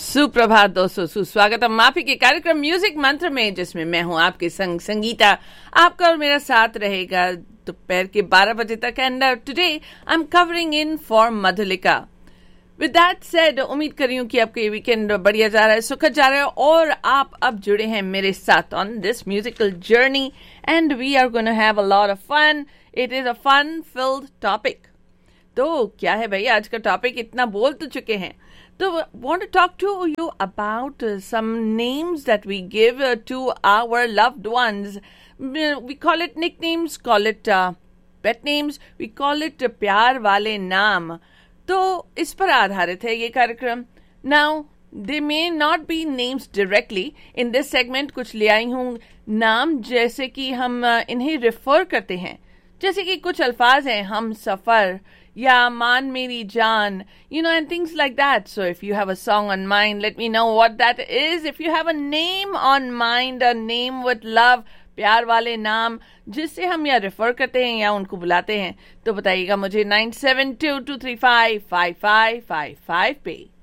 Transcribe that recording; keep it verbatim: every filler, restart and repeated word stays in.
सुप्रभात दोस्तों, सुस्वागतम आपके के कार्यक्रम म्यूजिक मंत्र में, जिसमें मैं हूं आपके संग संगीता। आपका और मेरा साथ रहेगा दोपहर के बारह बजे तक। And today I am covering in for Madhulika. With that said, उम्मीद कर रही हूँ कि आपका ये वीकेंड बढ़िया जा रहा है, सुखद जा रहा है, और आप अब जुड़े हैं मेरे साथ on this musical journey and we are gonna have a lot of fun. It is a fun field topic. तो क्या है भाई आज का टॉपिक? इतना बोल तो चुके हैं, तो want to talk to you about uh, some names that we give uh, to our loved ones. We call it nicknames, call it uh, pet names, we call it uh, प्यार वाले नाम। तो इस पर आधारित है ये कार्यक्रम। Now they may not be names directly in this segment। कुछ ले आई हूँ नाम जैसे कि हम uh, इन्हें रेफर करते हैं, जैसे कि कुछ अल्फाज हैं, हम सफर या मान मेरी जान, you know, and things like that. So if you have a song on mind, let me know what that is. If you have a name on mind, a name with love, प्यार वाले नाम जिससे हम या refer करते हैं या उनको बुलाते हैं, तो बताइएगा मुझे nine seven to to three five five five five five पे।